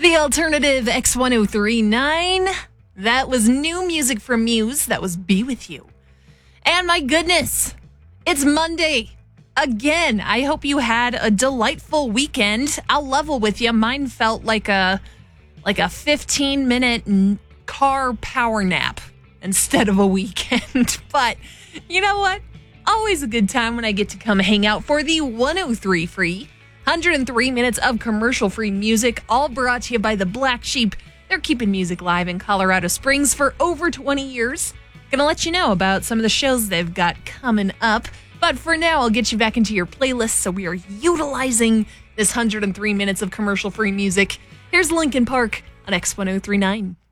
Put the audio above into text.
The alternative X1039. That was new music from Muse. That was Be With You. And my goodness, it's Monday. Again, I hope you had a delightful weekend. I'll level with you. Mine felt like a 15-minute car power nap instead of a weekend. But you know what? Always a good time when I get to come hang out for the 103 free, 103 minutes of commercial-free music, all brought to you by the Black Sheep. They're keeping music live in Colorado Springs for over 20 years. Gonna let you know about some of the shows they've got coming up. But for now, I'll get you back into your playlist so we are utilizing this 103 minutes of commercial-free music. Here's Linkin Park on X1039.